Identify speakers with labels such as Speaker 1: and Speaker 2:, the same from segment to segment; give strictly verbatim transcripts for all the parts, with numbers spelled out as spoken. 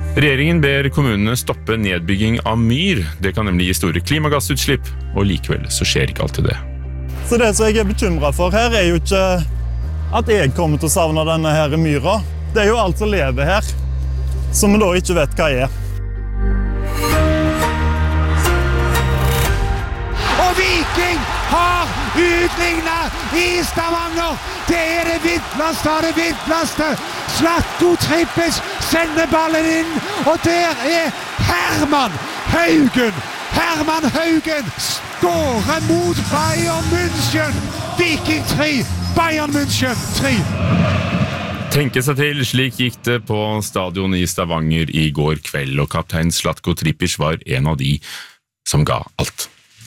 Speaker 1: Regjeringen ber kommunene stoppe nedbygging av myr. Det kan nemlig gi store klimagassutslipp, og likevel så skjer ikke alltid det.
Speaker 2: Så det som jeg er bekymret for her er jo ikke at jeg kommer til å savne denne her myra. Det er jo alt som lever her, som vi da ikke vet hva er.
Speaker 3: Og Viking har utlignet i Stavanger. Det er det vindplaste av det vindplaste. Zlatko Tripic sender ballen inn, og der er Herman Haugen. Herman Haugen skårer mot Bayern München. Viking tre, Bayern München tre.
Speaker 1: Tenke seg til, slik gikk det på stadion i Stavanger i går kveld, og kaptein Zlatko Tripic var en av de som ga alt.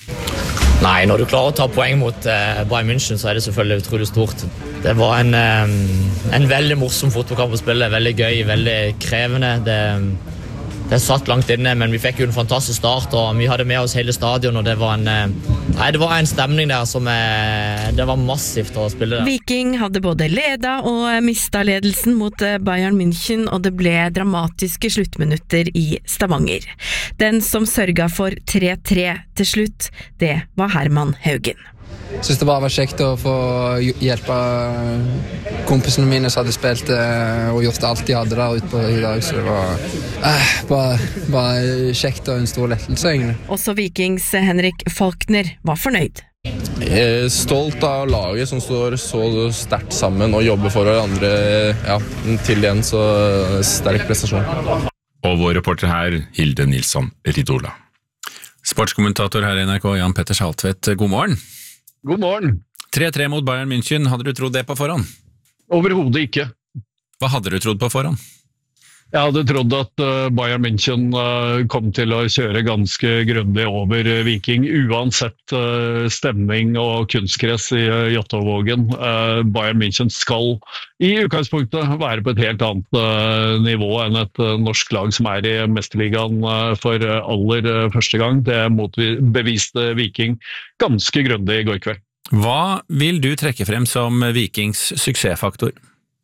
Speaker 4: Nei, når du klarer å ta poeng mot eh, Bayern München, så er det selvfølgelig utrolig stort. Det var en, eh, en veldig morsom fotballkamp å spille, veldig gøy, veldig krevende. Det, det satt langt inne, men vi fikk jo en fantastisk start, og vi hadde med oss hele stadion, og det var en, eh, nei, det var en stemning der som eh, det var massivt å spille der.
Speaker 5: Viking hadde både leda og mistet ledelsen mot Bayern München, og det ble dramatiske sluttminutter i Stavanger. Den som sørget for tre tre til slutt, det var Herman Haugen.
Speaker 6: Jeg synes det bare var kjekt å få hjelpe kompisene mine som hadde spilt og gjort alt de hadde der ute på i dag, så det var eh, bare, bare kjekt og en stor lettelse egentlig.
Speaker 5: Også Vikings Henrik Falkner var fornøyd.
Speaker 7: Jeg er stolt av laget som står så sterkt sammen og jobber for hverandre, ja, til igjen så sterk prestasjon.
Speaker 1: Og vår reporter her, Hilde Nilsson Ridola. Sportskommentator her i N R K, Jan Petter Saltvedt, god morgen.
Speaker 8: God morgen.
Speaker 1: tre tre mot Bayern München, hadde du trodd det på forhånd?
Speaker 8: Overhodet ikke.
Speaker 1: Hva hadde du trodd på forhånd?
Speaker 8: Jeg hadde trodd at Bayern München kom til å kjøre ganske grundig over Viking, uansett stemning og kunstgress i Jåttåvågen. Bayern München skal i utgangspunktet være på et helt annet nivå enn et norsk lag som er i Mesterligaen for aller første gang. Det motbeviste Viking ganske grundig i går kveld.
Speaker 1: Hva vil du trekke frem som Vikings suksessfaktor?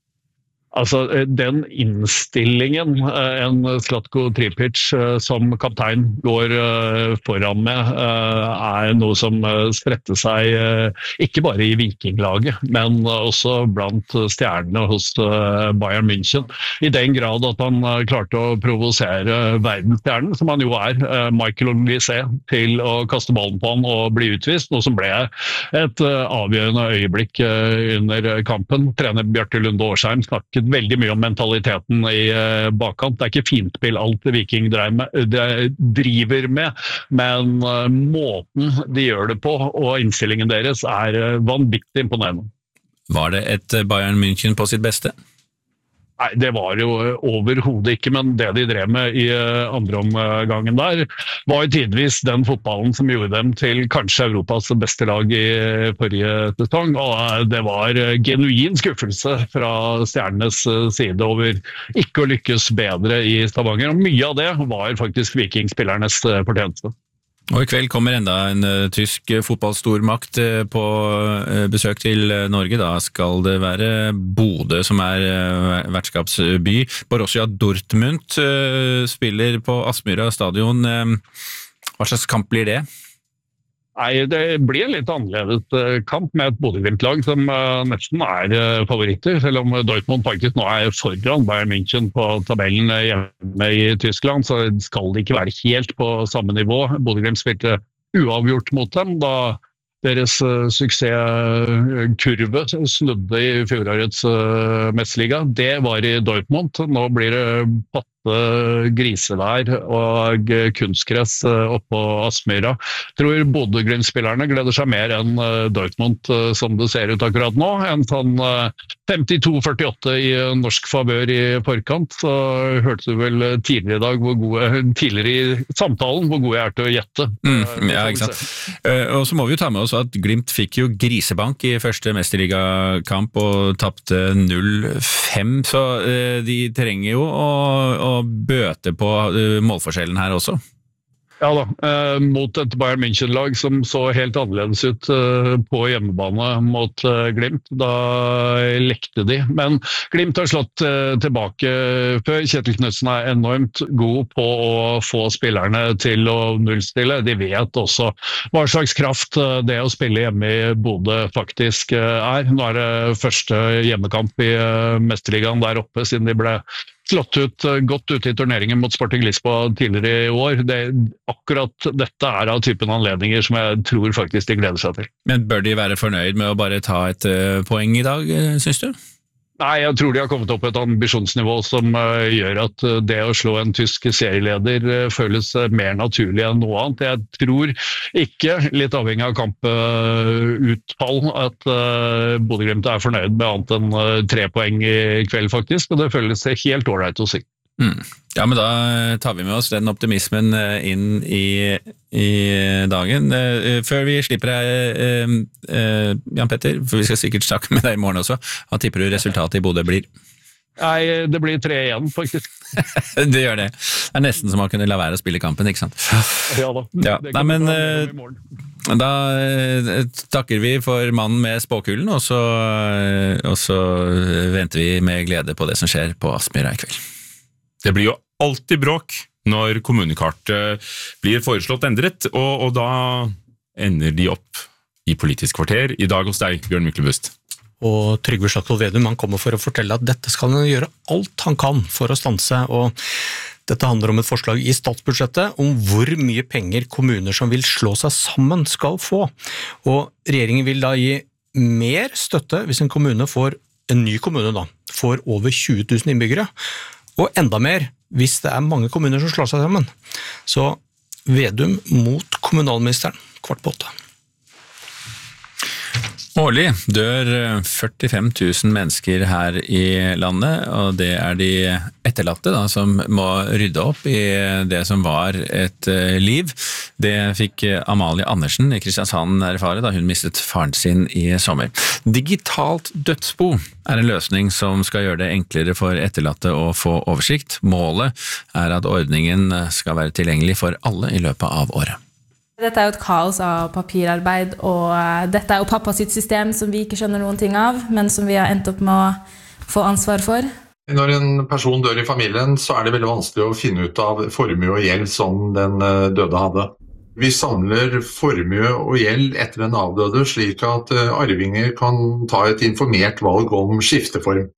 Speaker 8: Altså, den innstillingen en Zlatko Tripic som kaptein går foran med, er noe som spretter seg ikke bare i Vikinglaget, men også blant stjernene hos Bayern München. I den grad at han klarte å provosere verdensstjernen, som han jo er, Michael Olise, til å kaste ballen på han og bli utvist, noe som ble et avgjørende øyeblikk under kampen. Trener Bjarte Lunde Årsheim snakket veldig mye om mentaliteten i bakkant. Det er ikke fintspill alt Viking driver med, men måten de gjør det på og innstillingen deres er vanvittig imponerende. Var det et Bayern München på sitt beste? Nei, det var jo overhodet ikke, men det de drev med i andre omgangen der, var jo tidvis den fotballen som gjorde dem til kanskje Europas beste lag i forrige sesong, og det var genuin skuffelse fra stjernenes side over ikke å lykkes bedre i Stavanger, og mye av det var faktisk vikingspillernes fortjeneste. Og i kveld kommer enda en uh, tysk fotballstormakt uh, på uh, besøk til uh, Norge. Da skal det være Bodø som er uh, vertskapsby. Borussia Dortmund uh, spiller på Aspmyra stadion. Uh, hva slags kamp blir det? Nei, det blir en litt annerledes kamp med et Bodø-Glimt-lag som uh, nesten er uh, favoritter, selv om Dortmund faktisk nå er foran Bayern München på tabellen hjemme i Tyskland, så skal det ikke være helt på samme nivå. Bodø-Glimt spilte uavgjort mot dem, da deres uh, suksesskurve snudde i fjorårets uh, Mesterliga. Det var i Dortmund. Nå blir det patte grisevær og kunstgress oppå Aspmyra. Jeg tror Bodø-Glimt-spillerne gleder seg mer enn Dortmund som det ser ut akkurat nå, enn sånn femtito førtiåtte i norsk favør i forkant. Så hørte du vel tidligere i dag hvor gode, tidligere i samtalen hvor gode jeg er til å gjette. Mm, ja, ikke sant. Og så må vi jo ta med oss at Glimt fikk jo grisebank i første mesterligakamp og tapte null fem, så de trenger jo å, å bøte på målforskjellen her også. Ja da, eh, mot et Bayern München-lag som så helt annerledes ut eh, på hjemmebane mot eh, Glimt. Da lekte de, men Glimt har slått eh, tilbake før. Kjetil Knudsen er enormt god på å få spillerne til å nullstille. De vet også hva slags kraft eh, det å spille hjemme i Bodø faktisk eh, er. Nå er det første hjemmekamp i eh, Mesterligaen der oppe, siden de ble slått ut godt ute i turneringen mot Sporting Lisboa tidligere i år. Det, akkurat dette er av typen anledninger som jeg tror faktisk de gleder seg til.
Speaker 9: Men bør de være fornøyd med å bare ta et uh, poeng i dag, synes du?
Speaker 8: Nei, jeg tror de har kommet opp på et ambisjonsnivå som uh, gjør at uh, det å slå en tysk serieleder uh, føles uh, mer naturlig enn noe annet. Jeg tror ikke, litt avhengig av kamputfall, uh, at uh, Bodø-Glimt er fornøyd med annet enn uh, tre poeng i kveld faktisk, og det føles helt ålreit å si.
Speaker 9: Mm. Ja, men da tar vi med oss den optimismen inn i, i dagen. Før vi slipper deg, Jan Petter, for vi skal sikkert snakke med deg i morgen også, hva tipper du resultatet i Bodø blir?
Speaker 8: Nei, det blir tre igjen faktisk.
Speaker 9: Det gjør det. Det er nesten som man kunne la være å spille kampen, ikke sant?
Speaker 8: Ja da.
Speaker 9: Ja. Nei, men da takker vi for mannen med spåkulen, og så, og så venter vi med glede på det som skjer på Aspmyra i kveld.
Speaker 1: Det blir jo alltid bråk når kommunekartet blir foreslått endret, og, og da ender de opp i Politisk kvarter. I dag hos deg, Bjørn Myklebust.
Speaker 10: Og Trygve Slagsvold Vedum, han kommer for å fortelle at dette skal han gjøre alt han kan for å stanse, og dette handler om et forslag i statsbudsjettet om hvor mye penger kommuner som vil slå seg sammen skal få. Og regjeringen vil da gi mer støtte hvis en kommune får, en ny kommune da, får over tjue tusen innbyggere, og enda mer hvis det er mange kommuner som slår seg sammen. Så Vedum mot kommunalministeren, kvart på åtte.
Speaker 9: Årlig dør førtifem tusen mennesker her i landet, og det er de etterlatte da, som må rydde opp i det som var et liv. Det fikk Amalie Andersen i Kristiansand erfare da hun mistet faren sin i sommer. Digitalt dødsbo er en løsning som skal gjøre det enklere for etterlatte å få oversikt. Målet er at ordningen skal være tilgjengelig for alle i løpet av året.
Speaker 11: Dette er jo et kaos av papirarbeid, og dette er jo pappa sitt system som vi ikke skjønner noen ting av, men som vi har endt opp med å få ansvar for.
Speaker 12: Når en person dør i familien, så er det veldig vanskelig å finne ut av formue og gjeld som den døde hadde. Vi samler formue og gjeld etter den avdøde, slik at arvinger kan ta et informert valg om skifteform.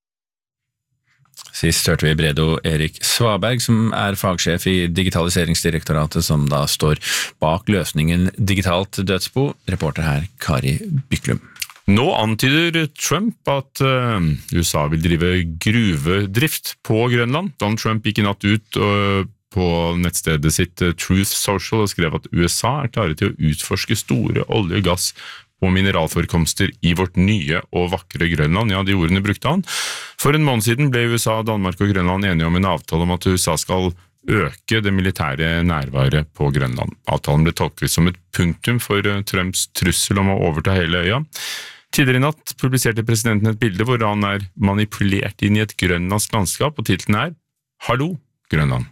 Speaker 9: Sist hørte vi Bredo Erik Svaberg, som er fagsjef i Digitaliseringsdirektoratet, som da står bak løsningen Digitalt dødsbo. Reporter her, Kari Byklum.
Speaker 1: Nå antyder Trump at uh, U S A vil drive gruvedrift på Grønland. Donald Trump gikk i natt ut uh, på nettstedet sitt uh, Truth Social og skrev at U S A er klare til å utforske store olje, gass og mineralforekomster i vårt nye og vakre Grønland. Ja, de ordene brukte han. For en måned siden ble U S A, Danmark og Grønland enige om en avtale om at U S A skal øke det militære nærværet på Grønland. Avtalen ble tolket som et punktum for Trumps trussel om å overta hele øya. Tidligere i natt publiserte presidenten et bilde hvor han er manipulert inn i et grønlandsk landskap, og titelen er «Hallo, Grønland».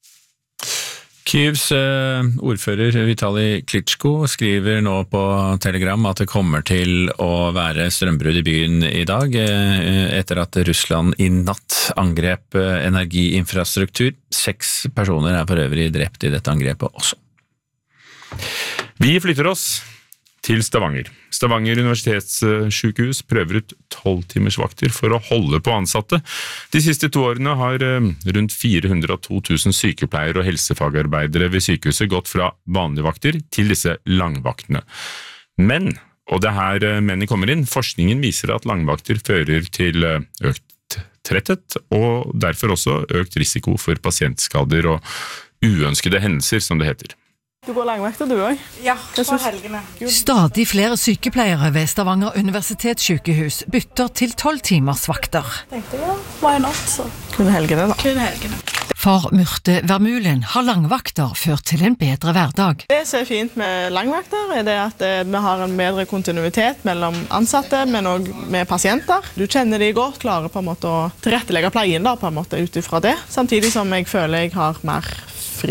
Speaker 1: Kyivs eh, ordfører Vitali Klitschko skriver nå på Telegram at det kommer til å være strømbrudd i byen i dag, eh, etter at Russland i natt angrep eh, energiinfrastruktur. Seks personer er for øvrig drept i dette angrepet også. Vi flytter oss til Stavanger. Stavanger universitetssykehus prøver ut tolv timers vakter for å holde på ansatte. De siste to årene har rundt fire hundre og to tusen sykepleiere og helsefagarbeidere ved sykehuset gått fra vanlige vakter til disse langvaktene. Men, og det her menn kommer inn, forskningen viser at langvakter fører til økt tretthet, og derfor også økt risiko for pasientskader og uønskede hendelser, som det heter.
Speaker 13: Du går langvakter du også?
Speaker 14: Ja, på helgene.
Speaker 15: Stadig flere sykepleiere ved Stavanger universitetssykehus bytter til tolv timers vakter.
Speaker 13: Tenkte jeg, why not? Så. Kun helgene da.
Speaker 14: Kun helgene.
Speaker 15: For Myrte Vermulen har langvakter ført til en bedre hverdag.
Speaker 13: Det som er fint med langvakter er det at vi har en bedre kontinuitet mellom ansatte, men også med pasienter. Du kjenner de godt, klarer på en måte å tilrettelegge pleien da, på en måte utifra det, samtidig som jeg føler jeg har mer fri.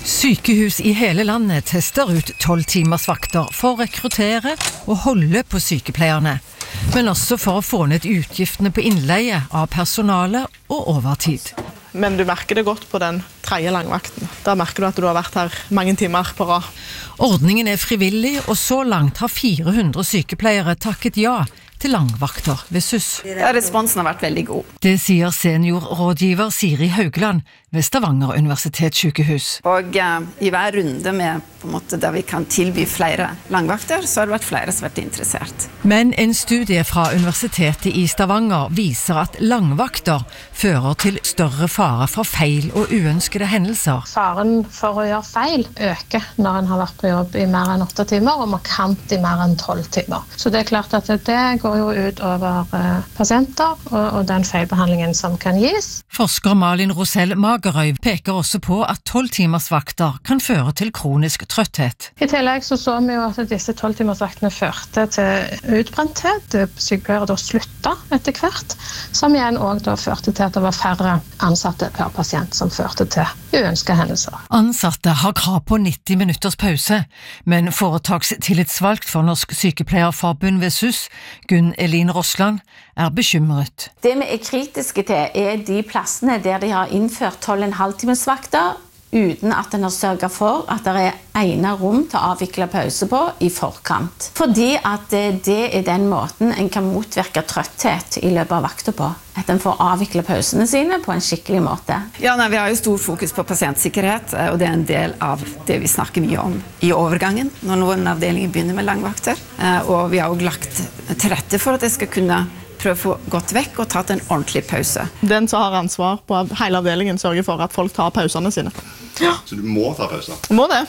Speaker 15: Sykehus i hele landet tester ut tolv timers vakter for å rekruttere og holde på sykepleierne, men også for å få ned utgiftene på innleie av personale og overtid.
Speaker 13: Men du merker det godt på den tredje langvakten. Da merker du at du har vært her mange timer på rad.
Speaker 15: Ordningen er frivillig, og så langt har fire hundre sykepleiere takket ja til langvakter ved S U S.
Speaker 14: Ja, responsen har vært veldig god.
Speaker 15: Det sier seniorrådgiver Siri Haugland ved Stavanger universitetssykehus.
Speaker 14: Og uh, i hver runde med på en måte, der vi kan tilby flere langvakter, så har det vært flere som har vært interessert.
Speaker 15: Men en studie fra Universitetet i Stavanger viser at langvakter fører til større fare for feil og uønskede hendelser.
Speaker 16: Faren for å gjøre feil øker når en har vært på jobb i mer enn åtte timer, og markant i mer enn tolv timer. Så det er klart at det går jo ut over uh, pasienter og, og den feilbehandlingen som kan gis.
Speaker 15: Forsker Malin Rosell Magerøy peker også på at tolv timers vakter kan føre til kronisk trøtthet.
Speaker 16: I tillegg så så vi jo at disse tolv timers vaktene førte til utbrenthet. Sykepleiere da slutta etter hvert, som igjen også da førte til at det var færre ansatte per pasient, som førte til uønskede hendelser.
Speaker 15: Ansatte har krav på nitti minutters pause, men foretakstillitsvalgt for Norsk Sykepleierforbund ved S U S, Gunn Elin Rossland, er bekymret.
Speaker 17: Det vi er kritiske til er de plassene der de har innført tolv komma fem timers vakter, uten at den har sørget for at det er egnet rom til å avvikle pause på i forkant. Fordi at det er den måten en kan motvirke trøtthet i løpet av vakter på. At en får avvikle pausene sine på en skikkelig måte.
Speaker 14: Ja, nei, vi har jo stor fokus på pasientsikkerhet, og det er en del av det vi snakker mye om i overgangen, når noen avdelinger begynner med langvakter. Og vi har også lagt til rette for at det skal kunne prøve å få gått vekk og tatt en ordentlig pause.
Speaker 13: Den som har ansvar på hele avdelingen sørger for at folk tar pausene sine. Ja.
Speaker 18: Så du må ta pauser?
Speaker 13: Må det.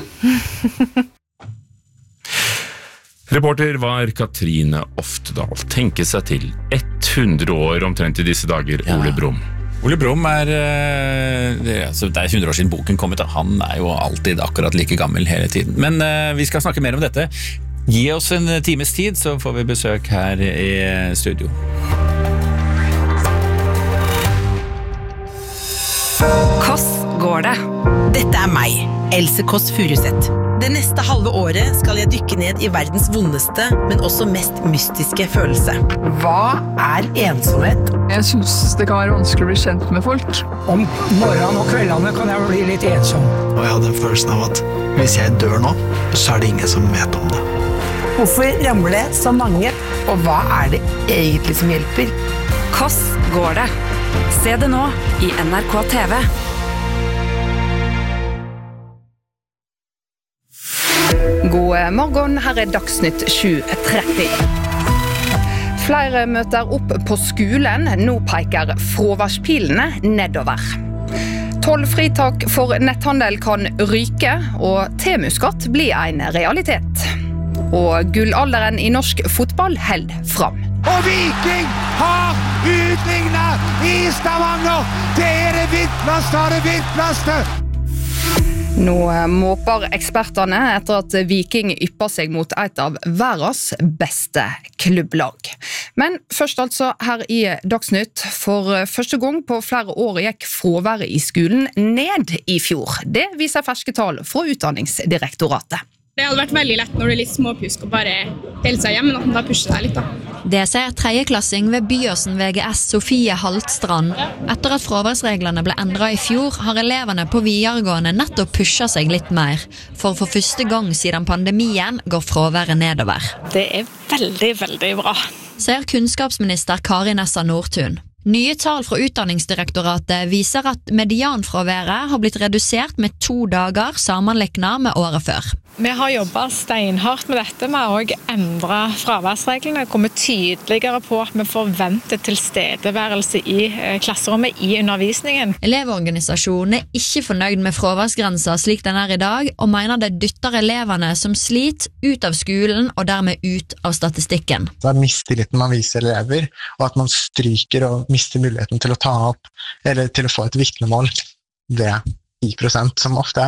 Speaker 19: Reporter var Katrine Oftedal. Tenke seg til hundre år omtrent i disse dager, ja. Ole Brumm.
Speaker 1: Ole Brumm er, det er, altså, det er hundre år siden boken kom ut, han er jo alltid akkurat like gammel hele tiden. Men uh, vi skal snakke mer om dette. Gi oss en times tid, så får vi besøk her i studio.
Speaker 20: Kåss går det. Dette er meg, Else Kåss Furuseth. Det neste halve året skal jeg dykke ned i verdens vondeste, men også mest mystiske følelse. Hva er ensomhet?
Speaker 21: Jeg synes det kan være vanskelig å bli kjent med folk.
Speaker 22: Om morgenen og kveldene kan jeg bli litt ensom.
Speaker 23: Og jeg hadde en følelsen av at hvis jeg dør nå, så er det ingen som vet om det.
Speaker 20: Hvorfor ramler det så mange? Og hva er det egentlig som hjelper? Kåss går det. Se det nå i N R K T V.
Speaker 24: God morgen, her er Dagsnytt sju tretti. Flere møter opp på skolen, nå peker fraværspilene nedover. Tollfritak for netthandel kan ryke, og temuskatt blir en realitet. Og gullalderen i norsk fotball held fram.
Speaker 3: Og Viking har utlignet i Stavanger! Det er det Vidplast, det er det Vidplastet!
Speaker 24: Nå måper ekspertene etter at Viking ypper seg mot et av verdens beste klubblag. Men først altså her i Dagsnytt. For første gang på flere år gikk fraværet i skolen ned i fjor. Det viser ferske tall fra Utdanningsdirektoratet.
Speaker 25: Det hadde vært veldig lett når du er litt småpjusk og bare holder seg hjemme, men at man da pusher deg litt da.
Speaker 26: Det sier tredjeklassing ved Byåsen V G S Sofie Haltstrand. Etter at fraværsreglene ble endret i fjor, har elevene på videregående nettopp pushet seg litt mer. For for første gang siden pandemien går fraværet nedover.
Speaker 25: Det er veldig, veldig bra.
Speaker 26: Sier kunnskapsminister Kari Nessa Nordtun. Nye tall fra Utdanningsdirektoratet viser at medianfraværet har blitt redusert med to dager sammenliknet med året før.
Speaker 25: Vi har jobbet steinhardt med dette. Vi har også endret fraværsreglene, kommet tydeligere på at vi forventer tilstedeværelse i klasserommet i undervisningen.
Speaker 26: Elevorganisasjonen er ikke fornøyd med fraværsgrensa slik den er i dag, og mener det dytter elevene som sliter ut av skolen og dermed ut av statistikken.
Speaker 27: Det er mistilliten man viser elever, og at man stryker og mister muligheten til å ta opp, eller til å få et vitnemål. Det er ti prosent, som ofte er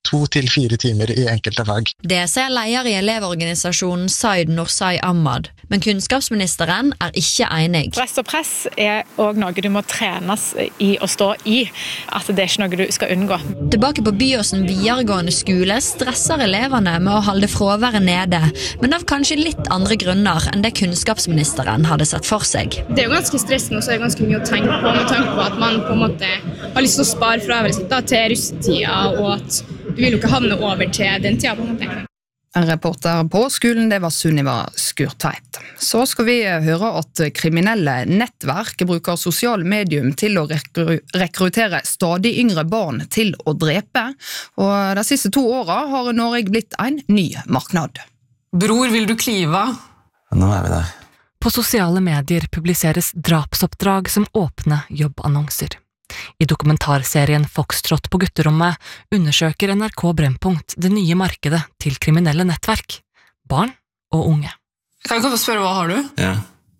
Speaker 27: to til fire timer i enkelte fag.
Speaker 26: Det ser leder i elevorganisasjonen Said Norsai Ahmad, men kunnskapsministeren er ikke enig.
Speaker 25: Stress og press er også noe du må trenes i å stå i, at det er ikke noe du skal unngå.
Speaker 26: Tilbake på Byåsen videregående skole stresser elevene med å holde fraværet nede, men av kanskje litt andre grunner enn det kunnskapsministeren hadde sett for seg.
Speaker 2: Det er jo ganske stressende, og så er det ganske mye å tenke på, med tanke på at man på en måte har lyst til å spare fraværet sitt da, til russetida, og at du vil jo ikke havne over til den tida på en måte.
Speaker 24: En reporter på skolen, det var Sunniva Skurtveit. Så skal vi høre at kriminelle nettverk bruker sosiale medium til å rekru rekruttere stadig yngre barn til å drepe, og de siste to åra har Norge blitt en ny marknad.
Speaker 4: Bror, vil du klive?
Speaker 5: Nå er vi der.
Speaker 6: På sosiale medier publiseres drapsoppdrag som åpne jobbannonser. I dokumentarserien Foxtrot på gutterommet undersøker N R K Brennpunkt det nye markedet til kriminelle nettverk, barn og unge.
Speaker 4: Kan jeg komme og spørre hva har du?
Speaker 5: Ja,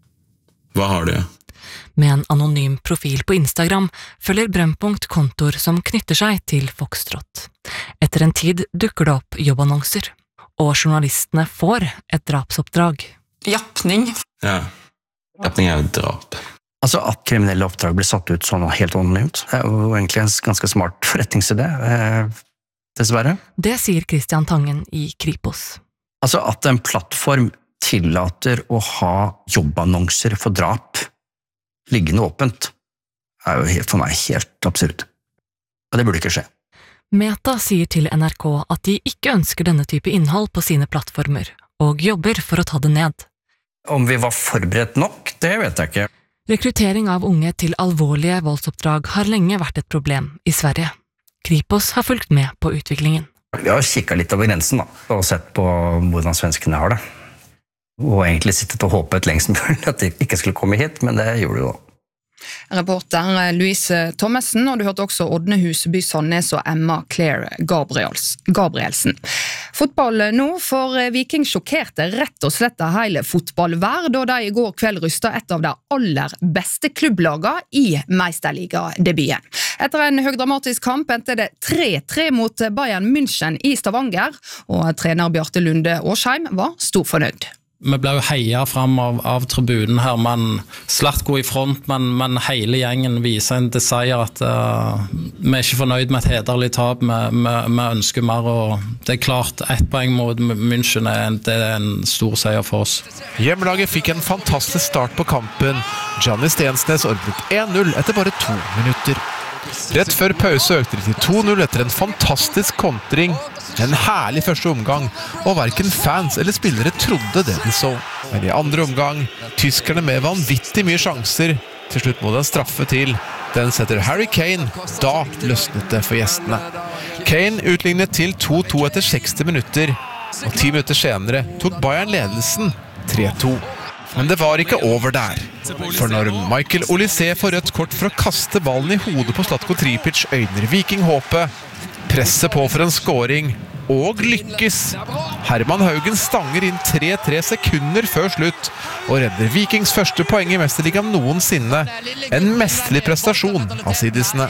Speaker 5: hva har du?
Speaker 6: Med en anonym profil på Instagram følger Brennpunkt kontor som knytter seg til Foxtrot. Etter en tid dukker det opp jobbannonser, og journalistene får et drapsoppdrag.
Speaker 4: Jappning?
Speaker 5: Ja, jappning er jo drap.
Speaker 7: Altså at kriminelle oppdrag blir satt ut sånn helt anonymt, det er jo egentlig en ganske smart forretningsidé, eh, dessverre.
Speaker 6: Det sier Christian Tangen i Kripos.
Speaker 7: Altså at en plattform tillater å ha jobbannonser for drap liggende åpent, er jo helt, for meg helt absurd. Og det burde ikke skje.
Speaker 6: Meta sier til N R K at de ikke ønsker denne type innhold på sine plattformer, og jobber for å ta det ned.
Speaker 7: Om vi var forberedt nok, det vet jeg ikke.
Speaker 6: Rekruttering av unge til alvorlige voldsoppdrag har lenge vært et problem i Sverige. Kripos har fulgt med på utviklingen.
Speaker 7: Vi har kikket litt over grensen da, og sett på hvordan svenskene har det. Og egentlig sittet og håpet lengst mulig at de ikke skulle komme hit, men det gjorde de da.
Speaker 24: Reporter Louise Thommessen, og du hørte også Ådne Huseby Sandnes og Emma Claire Gabriels, Gabrielsen. Fotball nå, for Viking sjokkerte rett og slett hele fotballverd, da de i går kveld rystet et av de aller beste klubblagene i Meisterliga-debuten. Etter en høydramatisk kamp endte det tre tre mot Bayern München i Stavanger, og trener Bjarte Lunde Årsheim var stor fornøyd.
Speaker 8: Vi ble jo heia frem av, av tribunen her, men Slatko i front, men, men hele gjengen viser en desire at uh, vi er ikke fornøyd med et hederlig tap, vi, vi, vi ønsker mer, og det er klart, ett poeng mot München er en, det er en stor seier for oss.
Speaker 18: Hjemmelaget fikk en fantastisk start på kampen. Gianni Stensnes ordnet en null etter bare to minutter. Rett før pause økte de til to null etter en fantastisk kontring. En herlig første omgang, og hverken fans eller spillere trodde det de så. Men i andre omgang, tyskerne med vanvittig mye sjanser. Til slutt må den straffe til. Den setter Harry Kane, da løsnet det for gjestene. Kane utlignet til to to etter seksti minutter, og ti minutter senere tok Bayern ledelsen tre to. Men det var ikke over der. For når Michael Olise får rødt kort for å kaste ballen i hodet på Zlatko Tripic, øyner Viking håpet. Presser på for en scoring, og lykkes. Herman Haugen stanger inn tre tre sekunder før slutt, og redder Vikings første poeng i Mesterligaen noensinne. En mesterlig prestasjon av sidisene.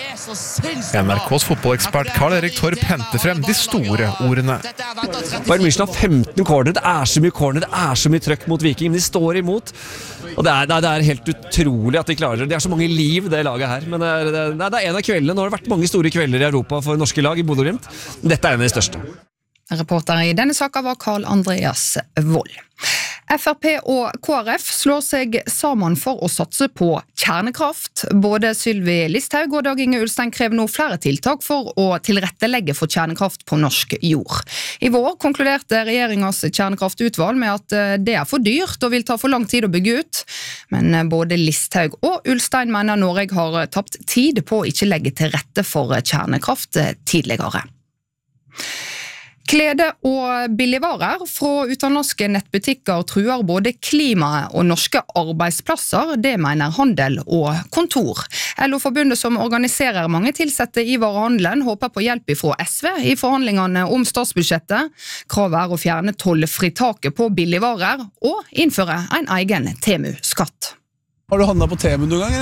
Speaker 18: N R K's fotballekspert Karl Erik Torp henter frem de store ordene.
Speaker 28: Bayern München har femten corner, det er så mye corner, det er så mye trøkk mot Viking, men de står imot. Og det er, det er helt utrolig at de klarer det. Det er så mange liv, det laget her. Men det er, det er, det er en av kveldene. Nå har det vært mange store kvelder i Europa for norske lag i Bodø Glimt. Dette er en av de største.
Speaker 24: Reporter i denne saken var Karl Andreas Wold. F R P og K R F slår seg sammen for å satse på kjernekraft. Både Sylvi Listhaug og Dag Inge Ulstein krever nå flere tiltak for å tilrettelegge for kjernekraft på norsk jord. I vår konkluderte regjeringens kjernekraftutvalg med at det er for dyrt og vil ta for lang tid å bygge ut. Men både Listhaug og Ulstein mener Norge har tapt tid på å ikke legge til rette for kjernekraft tidligere. Klede og billigvarer fra utenlandske nettbutikker truer både klimaet og norske arbeidsplasser, det mener Handel og Kontor. L O-forbundet som organiserer mange tilsette i varehandelen håper på hjelp fra S V i forhandlingene om statsbudsjettet. Kravet er å fjerne tollfritaket på billigvarer og innføre en egen Temu-skatt.
Speaker 29: Har du handlet på Temu noen gang, eller?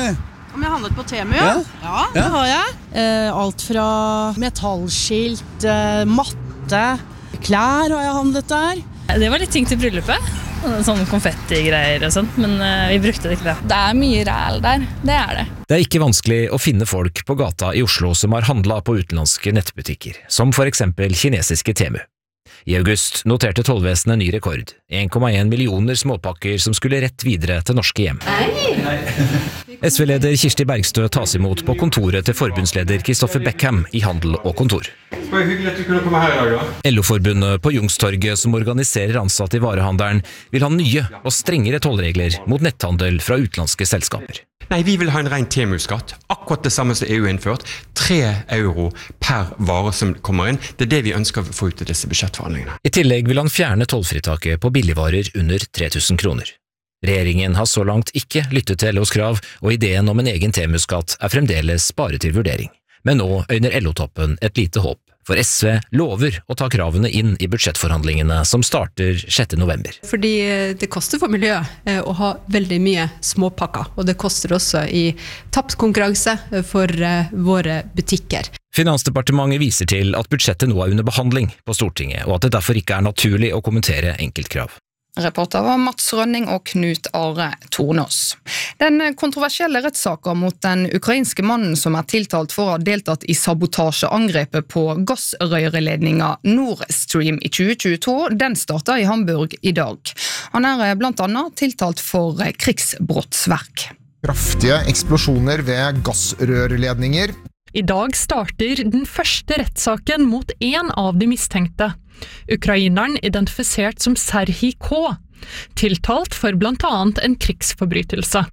Speaker 9: Om jeg handlet på Temu, ja? Ja, det har jeg. Eh, alt fra metallskilt, eh, matte, klær har jeg handlet der.
Speaker 10: Det var litt ting til bryllupet. Sånne konfetti-greier og sånt, men uh, vi brukte det ikke det. Det er mye ræl der, det er det.
Speaker 11: Det er ikke vanskelig å finne folk på gata i Oslo som har handlet på utenlandske nettbutikker, som for eksempel kinesiske Temu. I august noterte tollvesenet ny rekord, en komma en millioner småpakker som skulle rett videre til norske hjem. S V-leder Kirsti Bergstø tas imot på kontoret til forbundsleder Kristoffer Beckham i Handel og Kontor.
Speaker 12: Det var hyggelig at du kunne komme her i dag, da.
Speaker 11: L O-forbundet på Youngstorget, som organiserer ansatte i varehandelen, vil ha nye og strengere tollregler mot netthandel fra utenlandske selskaper.
Speaker 12: Nei, vi vil ha en ren Temu-skatt, akkurat det samme som E U har innført, tre euro per vare som kommer inn. Det er det vi ønsker å få ut i disse budsjettforhandlingene.
Speaker 11: I tillegg vil han fjerne tollfritaket på billigvarer under tre tusen kroner. Regjeringen har så langt ikke lyttet til L O's krav, og ideen om en egen Temu-skatt er fremdeles bare til vurdering. Men nå øyner L O-toppen et lite håp, for S V lover å ta kravene inn i budsjettforhandlingene som starter sjette november.
Speaker 14: Fordi det koster for miljøet å ha veldig mye småpakker, og det koster også i tapt konkurranse for våre butikker.
Speaker 11: Finansdepartementet viser til at budsjettet nå er under behandling på Stortinget, og at det derfor ikke er naturlig å kommentere enkeltkrav.
Speaker 24: Reporter var Mats Rønning og Knut Are Tornås. Den kontroversielle rettssaken mot den ukrainske mannen som er tiltalt for å ha deltatt i sabotasjeangrepet på gassrøyreledninga Nord Stream i tjue tjueto, den startet i Hamburg i dag. Han er blant annet tiltalt for krigsbrottsverk.
Speaker 15: Kraftige eksplosjoner ved gassrørledninger.
Speaker 16: I dag starter den første rettssaken mot en av de mistenkte. Ukraineren identifisert som Serhii K, tiltalt for blant annet en krigsforbrytelse.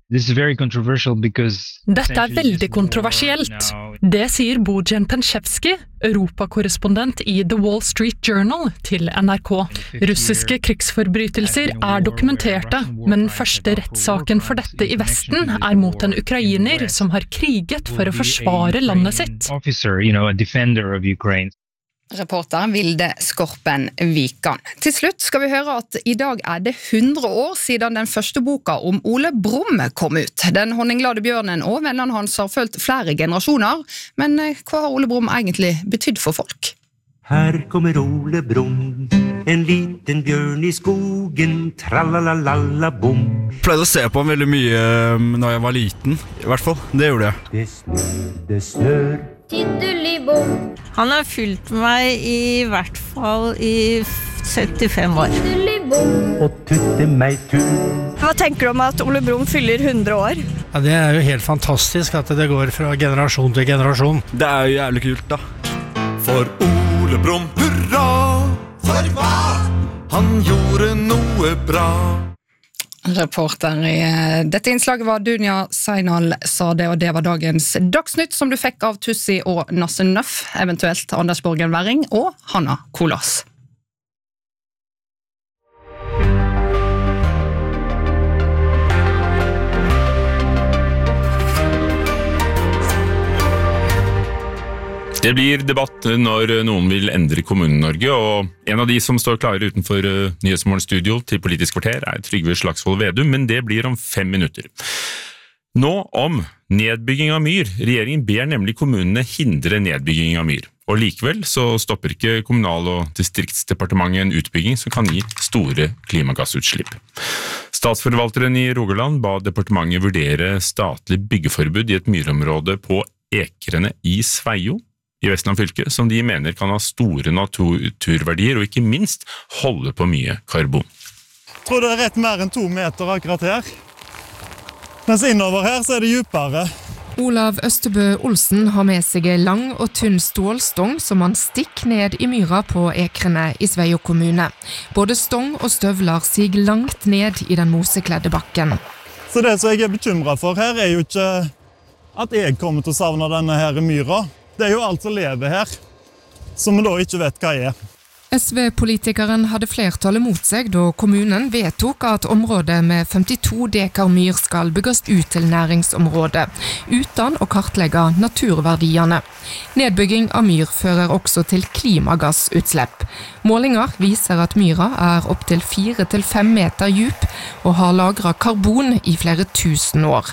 Speaker 16: Dette er veldig kontroversielt. Det sier Bojan Penchevsky, europakorrespondent i The Wall Street Journal, til N R K. Russiske krigsforbrytelser er dokumenterte, men den første rettssaken for dette i Vesten er mot en ukrainer som har kriget for å forsvare landet sitt.
Speaker 24: Reporter Vilde Skorpen Vikan. Til slutt skal vi høre at i dag er det hundre år siden den første boka om Ole Brumm kom ut. Den honninglade bjørnen og vennene hans har følt flere generasjoner, men hva har Ole Brumm egentlig betydd for folk?
Speaker 17: Her kommer Ole Brumm, en liten bjørn i skogen, tralalalala-bom.
Speaker 29: Jeg pleide å se på han veldig mye når jeg var liten, i hvert fall. Det gjorde jeg.
Speaker 17: Det snør, det snør.
Speaker 30: Tiddelibom. Han har fulgt meg i hvert fall i syttifem år.
Speaker 17: Og tutte meg tur.
Speaker 31: Hva tenker du om at Ole Brumm fyller hundre år?
Speaker 23: Ja, det er jo helt fantastisk at det går fra generasjon til generasjon.
Speaker 29: Det er jo jævlig kult da.
Speaker 32: For Ole Brumm, hurra! For hva? Han gjorde noe bra.
Speaker 24: Reporter i dette innslaget var Dunja Seinal Sade, og det var dagens Dagsnytt som du fikk av Tussi og Nasse Nøff, eventuelt Anders Borgen Werring og Hanna Kolas.
Speaker 19: Det blir debatt når noen vil endre Kommune-Norge, og en av de som står klare utenfor Nyhetsmorgens studio til Politisk kvarter er Trygve Slagsvold Vedum, men det blir om fem minutter. Nå om nedbygging av myr. Regjeringen ber nemlig kommunene hindre nedbygging av myr. Og likevel så stopper ikke Kommunal- og distriktsdepartementet en utbygging som kan gi store klimagassutslipp. Statsforvalteren i Rogaland ba departementet vurdere statlig byggeforbud i et myrområde på Ekrene i Sveio i Vestland fylke, som de mener kan ha store naturverdier og ikke minst holde på mye karbon.
Speaker 33: Jeg tror det er rett mer enn to meter akkurat her. Mens innover her så er det djupere.
Speaker 34: Olav Østebø Olsen har med seg en lang og tynn stålstong som han stikker ned i myra på Ekrene i Sveio kommune. Både stong og støvler siger langt ned i den mosekledde bakken.
Speaker 33: Så det som jeg er bekymret for her er jo ikke at jeg kommer til å savne denne her myra. Det er jo alt som lever her, som vi da ikke vet hva er.
Speaker 34: S V-politikeren hadde flertallet mot seg da kommunen vedtok at området med femtito dekar myr skal bygges ut til næringsområde, uten å kartlegge naturverdiene. Nedbygging av myr fører også til klimagassutslipp. Målinger viser at myra er opp til fire til fem meter djup og har lagret karbon i flere tusen år.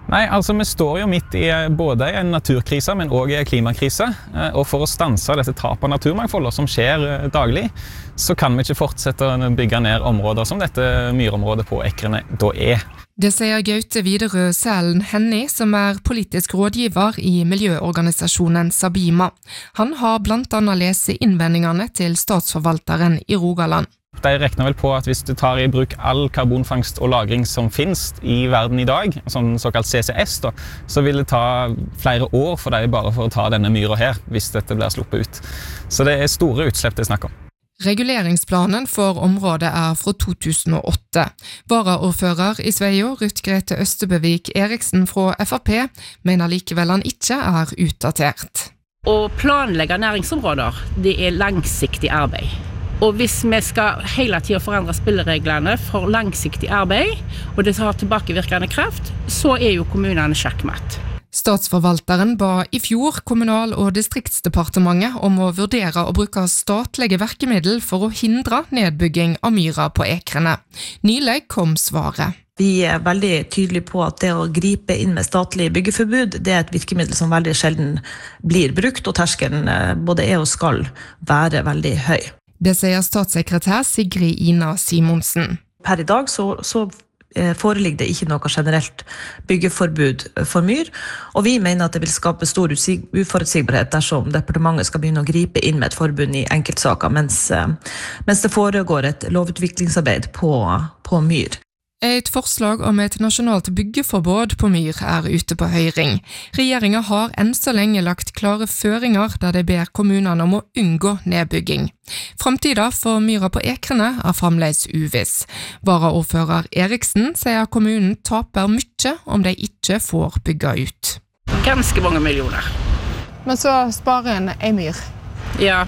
Speaker 1: Nei, altså vi står jo midt i både en naturkrise, men også en klimakrise. Og for å stanse dette tapet av naturmangfoldet som skjer daglig, så kan vi ikke fortsette å bygge ned områder som dette myrområdet på Ekrene da er.
Speaker 34: Det sier Gaute Widerøe Sælen Henny, som er politisk rådgiver i miljøorganisasjonen Sabima. Han har blant annet lest innvendingene til statsforvalteren i Rogaland.
Speaker 1: De regner vel på at hvis du tar i bruk all karbonfangst og lagring som finnes i verden i dag, sånn såkalt C C S, da, så vil det ta flere år for deg bare for å ta denne myra her, hvis dette blir sluppet ut. Så det er store utslipp det er snakk om.
Speaker 34: Reguleringsplanen for området er fra to tusen og åtte. Varaordfører i Sveio, Ruth Grete Østebøvik Eriksen fra F R P, mener likevel han ikke er utdatert.
Speaker 2: Å planlegge næringsområder, det er langsiktig arbeid. Og hvis vi skal hele tiden forandre spillereglene for langsiktig arbeid, og det har tilbakevirkende kraft, så er jo kommunene sjakkmatt.
Speaker 34: Statsforvalteren ba i fjor Kommunal- og distriktsdepartementet om å vurdere å bruke statlige verkemiddel for å hindre nedbygging av myra på Ekrene. Nylig kom svaret.
Speaker 3: Vi er veldig tydelige på at det å gripe inn med statlig byggeforbud, det er et virkemiddel som veldig sjelden blir brukt, og terskelen både er og skal være veldig høy.
Speaker 34: Det sier statssekretær Sigrid Ina Simonsen.
Speaker 3: Per i dag så, så foreligger det ikke noe generelt byggeforbud for myr, og vi mener at det vil skape stor uforutsigbarhet dersom departementet skal begynne å gripe inn med et forbund i enkeltsaker, mens, mens det foregår et lovutviklingsarbeid på, på myr.
Speaker 34: Et forslag om et nasjonalt byggeforbud på myr er ute på høring. Regjeringen har enn så lenge lagt klare føringer der de ber kommunene om å unngå nedbygging. Fremtiden for myra på Ekrene er fremdeles uviss. Varaordfører Eriksen sier kommunen taper mye om de ikke får bygge ut.
Speaker 2: Ganske mange millioner.
Speaker 34: Men så sparer en en myr.
Speaker 2: Ja,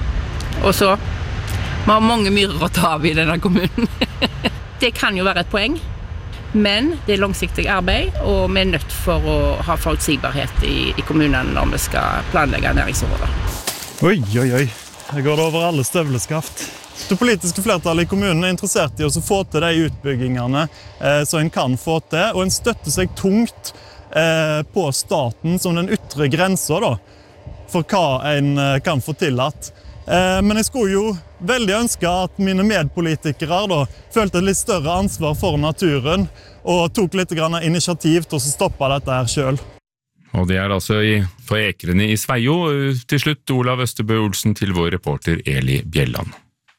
Speaker 2: og så vi har mange myrer å ta av i denne kommunen. Det kan jo være et poeng, men det er langsiktig arbeid, og vi er nødt for å ha forutsigbarhet i, i kommunene når vi skal planlegge næringsområder.
Speaker 33: Oi, oi, oi. Det går over alle støvleskaft. Det politiske flertallet i kommunen er interessert i å få til de utbyggingene eh, som en kan få til, og en støtter seg tungt eh, på staten som den ytre grensen da, for hva en eh, kan få tillatt. Men jeg skulle jo veldig ønske at mine medpolitikere da, følte et litt større ansvar for naturen og tok litt initiativ til å stoppe dette her selv.
Speaker 19: Og det er altså i, på Ekrene i Sveio. Til slutt Olav Østebø Olsen til vår reporter Eli Bjelland.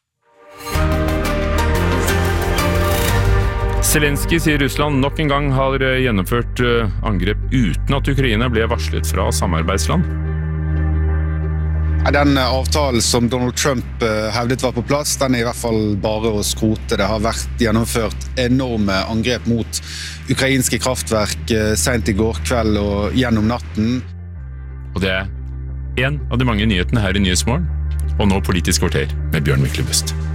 Speaker 19: Zelensky sier Russland nok en gang har gjennomført angrep uten at Ukraina ble varslet fra samarbeidsland.
Speaker 4: Den avtalen som Donald Trump hevdet var på plass, den er i hvert fall bare å skrote. Det har vært gjennomført enorme angrep mot ukrainske kraftverk sent i går kveld og gjennom natten.
Speaker 19: Og det er en av de mange nyhetene her i Nyhetsmorgen, og nå Politisk kvarter med Bjørn Myklebust.